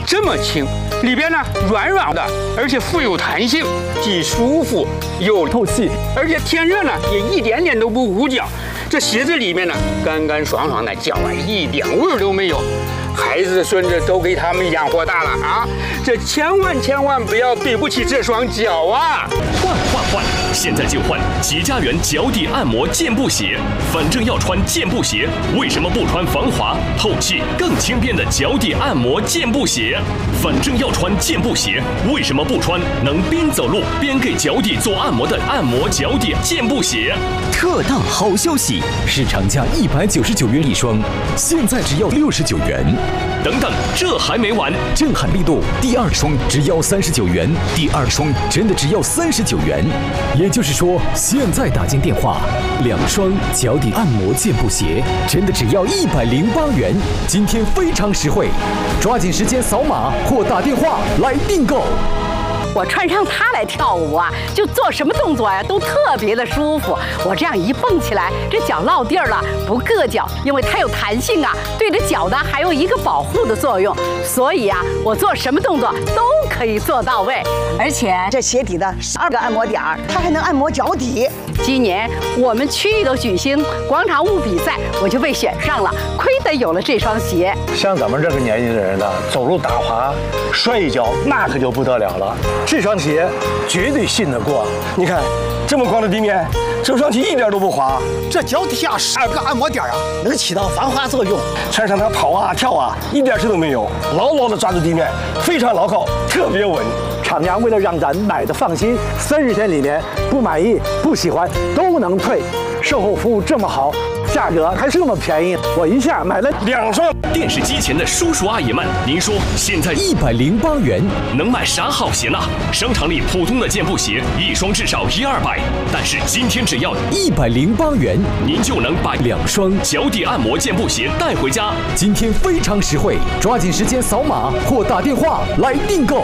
这么轻，里边呢软软的，而且富有弹性，既舒服又透气，而且天热呢也一点点都不捂脚。这鞋子里面呢干干爽爽的，脚啊一点味儿都没有。孩子孙子都给他们养活大了啊！这千万不要对不起这双脚啊！ 换！现在就换吉家园脚底按摩健步鞋。反正要穿健步鞋，为什么不穿防滑、透气、更轻便的脚底按摩健步鞋？反正要穿健步鞋，为什么不穿能边走路边给脚底做按摩的按摩脚底健步鞋？ 特大好消息，市场价199元一双，现在只要69元。 等等，这还没完！ 震撼力度，第2双只要39元，第2双真的只要39元。也就是说，现在打进电话，2双脚底按摩健步鞋真的只要108元。今天非常实惠，抓紧时间扫码或打电话来订购。 我穿上它来跳舞啊，就做什么动作呀，都特别的舒服。我这样一蹦起来，这脚落地儿了，不硌脚，因为它有弹性啊，对着脚呢还有一个保护的作用。所以啊，我做什么动作都可以做到位。而且这鞋底的12个按摩点，它还能按摩脚底。 今年我们区域都举行广场舞比赛，我就被选上了，亏得有了这双鞋。 像咱们这个年纪的人呢，走路打滑、摔一跤，那可就不得了了。这双鞋绝对信得过。你看，这么光的地面，走上去一点都不滑。 这脚底下12个按摩点啊，能起到防滑作用。 穿上它跑啊跳啊，一点事都没有，牢牢地抓住地面，非常牢靠，特别稳。 厂家为了让咱买的放心，30天里面不满意、不喜欢都能退，售后服务这么好，价格还这么便宜，我一下买了2双。 电视机前的叔叔阿姨们，您说现在 108元能买啥好鞋呢？商场里普通的健步鞋一双至少100-200，但是今天只要 108元， 您就能把 2双脚底按摩健步鞋带回家。 今天非常实惠，抓紧时间扫码或打电话来订购。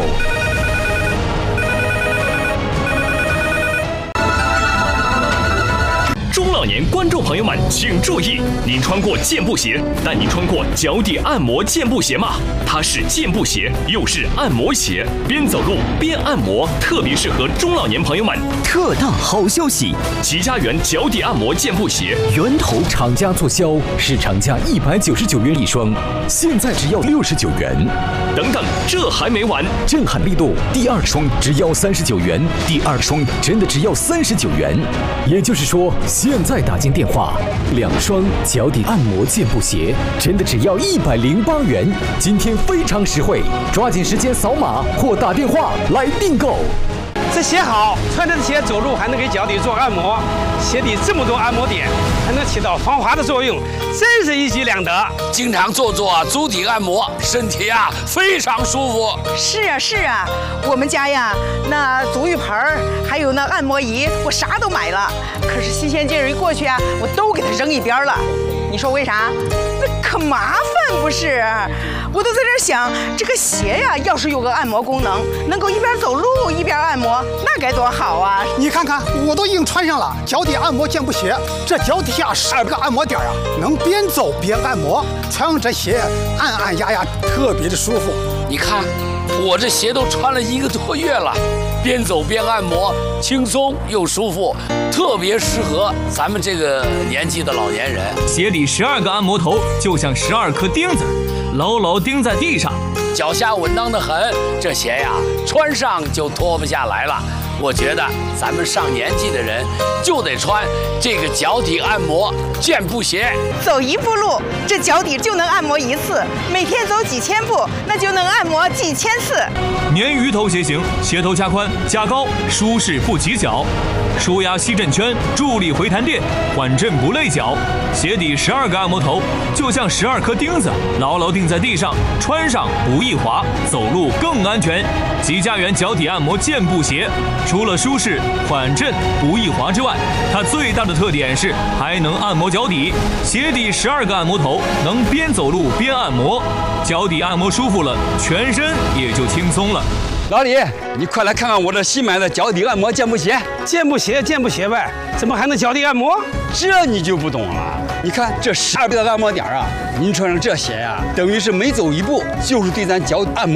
中老年观众朋友们请注意，您穿过健步鞋，但您穿过脚底按摩健步鞋吗？它是健步鞋，又是按摩鞋，边走路边按摩，特别适合中老年朋友们。 特大好消息， 吉家园脚底按摩健步鞋源头厂家促销，市场价199元一双，现在只要69元。 等等，这还没完！ 震撼力度，第2双只要39元，第2双真的只要39元。也就是说，现在打进电话，2双脚底按摩健步鞋真的只要108元。今天非常实惠，抓紧时间扫码或打电话来订购。 这鞋好，穿着鞋走路还能给脚底做按摩，鞋底这么多按摩点，还能起到防滑的作用，真是一举两得。 经常做足底按摩，身体啊非常舒服。 是啊，我们家呀，那足浴盆还有那按摩仪，我啥都买了。可是新鲜劲儿一过去啊，我都给它扔一边了。你说为啥？那可麻烦不是？我都在这想，这个鞋呀，要是有个按摩功能，能够一边走路一边按摩，那该多好啊！ 你看看，我都已经穿上了脚底按摩健步鞋，这脚底下12个按摩点啊，能边走边按摩，穿上这鞋按按压压，特别的舒服。 你看，我这鞋都穿了1个多月了，边走边按摩，轻松又舒服，特别适合咱们这个年纪的老年人。 鞋底12个按摩头就像12颗钉子，牢牢钉在地上， 脚下稳当的很。这鞋呀，穿上就脱不下来了。我觉得咱们上年纪的人就得穿这个脚底按摩健步鞋。 走1步路，这脚底就能按摩1次；每天走几千步，那就能按摩几千次。 鲶鱼头鞋型，鞋头加宽加高，舒适不挤脚，舒压吸震圈，助力回弹垫，缓震不累脚。鞋底12个按摩头就像12颗钉子，牢牢钉在地上，穿上不易滑，走路更安全。吉家园脚底按摩健步鞋，除了舒适、缓震、不易滑之外，它最大的特点是还能按摩脚底。鞋底12个按摩头，能边走路边按摩，脚底按摩舒服了，全身也就轻松了。 老李，你快来看看我这新买的脚底按摩健步鞋。 健步鞋呗，怎么还能脚底按摩？ 这你就不懂了。你看这12个按摩点啊，您穿上这鞋呀，等于是每走1步就是对咱脚按摩。